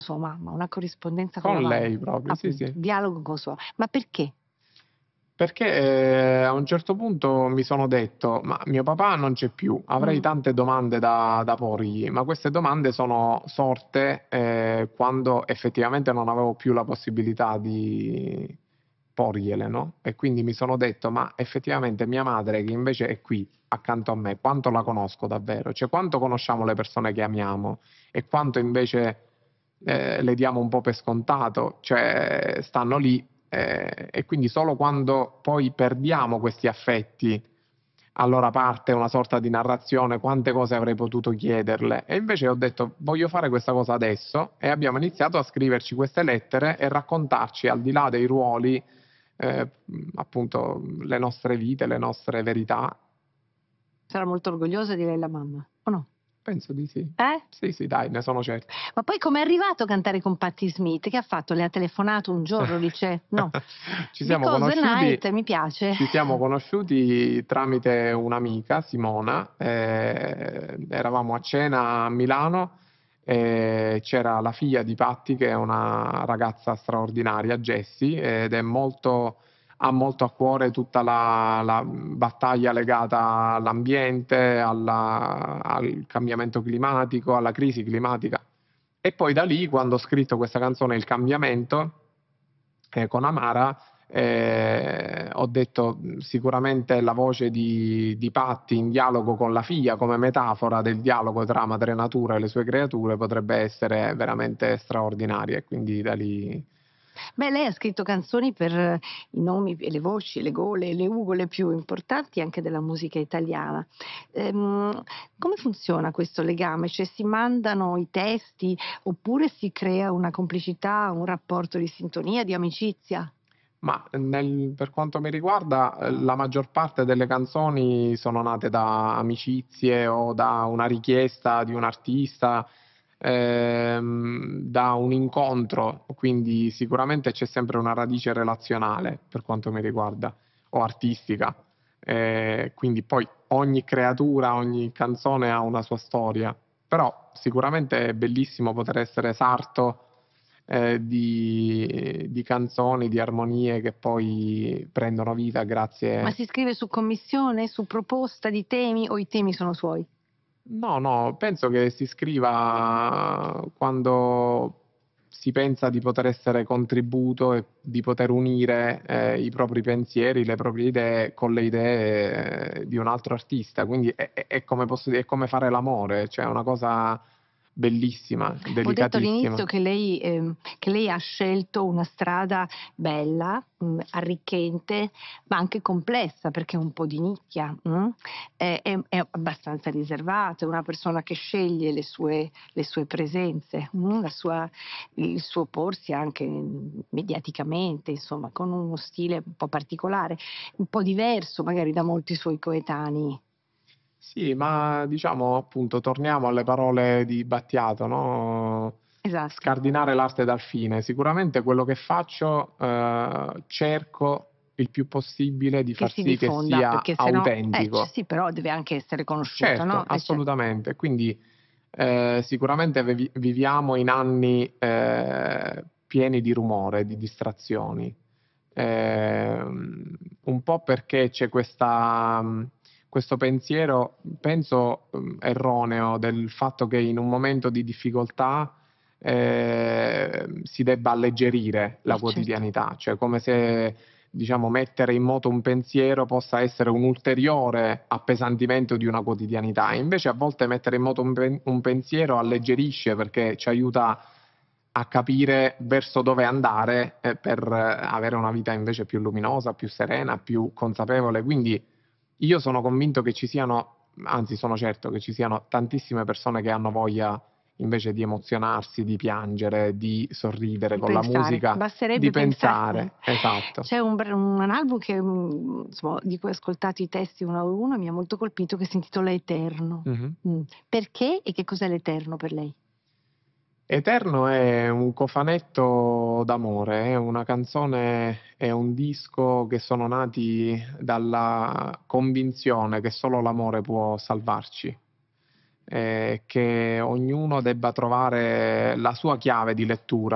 sua mamma, una corrispondenza con la Con mamma, lei proprio, sì, appunto, sì. dialogo con sua ma perché? Perché, a un certo punto mi sono detto: "Ma mio papà non c'è più, avrei Mh. tante domande da porgli", ma queste domande sono sorte, quando effettivamente non avevo più la possibilità di porgliele, no, e quindi mi sono detto: "Ma effettivamente mia madre che invece è qui, accanto a me, quanto la conosco davvero? Cioè quanto conosciamo le persone che amiamo e quanto invece, le diamo un po' per scontato, cioè stanno lì, e quindi solo quando poi perdiamo questi affetti, allora parte una sorta di narrazione, quante cose avrei potuto chiederle. E invece ho detto: "Voglio fare questa cosa adesso", e abbiamo iniziato a scriverci queste lettere e raccontarci, al di là dei ruoli, appunto, le nostre vite, le nostre verità. Sarà molto orgogliosa di lei la mamma, o no? Penso di sì. Eh? Sì, sì, dai, ne sono certo. Ma poi com'è arrivato a cantare con Patti Smith? Che ha fatto? Le ha telefonato un giorno, dice: "No, Ci siamo because the night conosciuti mi piace." ci siamo conosciuti tramite un'amica, Simona, eravamo a cena a Milano, c'era la figlia di Patti che è una ragazza straordinaria, Jessie, ed è molto ha molto a cuore tutta la battaglia legata all'ambiente, al cambiamento climatico, alla crisi climatica. E poi da lì, quando ho scritto questa canzone Il cambiamento, con Amara, ho detto: sicuramente la voce di Patti in dialogo con la figlia, come metafora del dialogo tra madre natura e le sue creature, potrebbe essere veramente straordinaria", e quindi da lì. Beh, lei ha scritto canzoni per i nomi e le voci, le gole, le ugole più importanti anche della musica italiana. Come funziona questo legame? Cioè si mandano i testi oppure si crea una complicità, un rapporto di sintonia, di amicizia? Ma per quanto mi riguarda, la maggior parte delle canzoni sono nate da amicizie o da una richiesta di un artista, da un incontro, quindi sicuramente c'è sempre una radice relazionale per quanto mi riguarda, o artistica. Quindi poi ogni creatura, ogni canzone ha una sua storia, però sicuramente è bellissimo poter essere sarto, di canzoni, di armonie che poi prendono vita Ma grazie. si scrive su commissione, su proposta di temi o i temi sono suoi? No, no, penso che si scriva quando si pensa di poter essere contributo e di poter unire, i propri pensieri, le proprie idee con le idee, di un altro artista. Quindi è come posso dire, è come fare l'amore, cioè è una cosa bellissima, Ho detto all'inizio delicatissima. che lei ha scelto una strada bella, arricchente, ma anche complessa perché è un po' di nicchia, è abbastanza riservata, è una persona che sceglie le sue presenze, la sua il suo porsi anche, mediaticamente, insomma, con uno stile un po' particolare, un po' diverso magari da molti suoi coetanei. Sì, ma diciamo appunto torniamo alle parole di Battiato, no, Esatto, scardinare l'arte dal fine. Sicuramente quello che faccio, cerco il più possibile di che far si sì che diffonda, sia perché se no autentico. sì, però deve anche essere conosciuto, Certo, no, certo. assolutamente. Quindi, sicuramente viviamo in anni, pieni di rumore, di distrazioni. Un po' perché c'è questo pensiero, penso, erroneo del fatto che in un momento di difficoltà, si debba alleggerire la Certo. quotidianità, cioè come se, diciamo, mettere in moto un pensiero possa essere un ulteriore appesantimento di una quotidianità. Invece a volte mettere in moto un pensiero alleggerisce, perché ci aiuta a capire verso dove andare, per avere una vita invece più luminosa, più serena, più consapevole. Quindi io sono convinto che ci siano, anzi sono certo che ci siano tantissime persone che hanno voglia invece di emozionarsi, di piangere, di sorridere Di con la pensare, musica, di basterebbe pensare. pensare. Esatto. C'è un album che, insomma, di cui ho ascoltato i testi uno a uno e mi ha molto colpito, che si intitola Eterno. Mh-mh. Perché e che cos'è l'eterno per lei? Eterno è un cofanetto d'amore, è una canzone e un disco che sono nati dalla convinzione che solo l'amore può salvarci. che ognuno debba trovare la sua chiave di lettura.